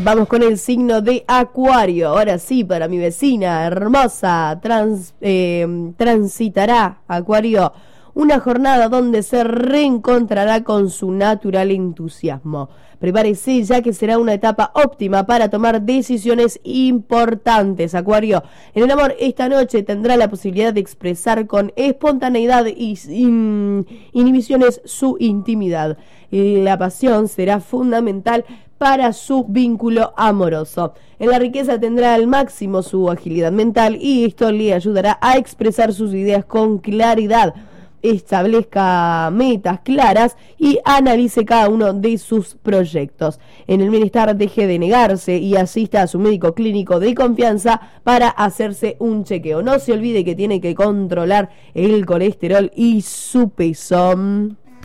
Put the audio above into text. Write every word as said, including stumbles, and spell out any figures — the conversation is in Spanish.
Vamos con el signo de Acuario. Ahora sí, para mi vecina hermosa, trans, eh, transitará Acuario una jornada donde se reencontrará con su natural entusiasmo. Prepárese, ya que será una etapa óptima para tomar decisiones importantes, Acuario. En el amor, esta noche tendrá la posibilidad de expresar con espontaneidad y sin inhibiciones su intimidad. La pasión será fundamental para su vínculo amoroso. En la riqueza tendrá al máximo su agilidad mental y esto le ayudará a expresar sus ideas con claridad. Establezca metas claras y analice cada uno de sus proyectos. En el bienestar, deje de negarse y asista a su médico clínico de confianza para hacerse un chequeo. No se olvide que tiene que controlar el colesterol y su peso.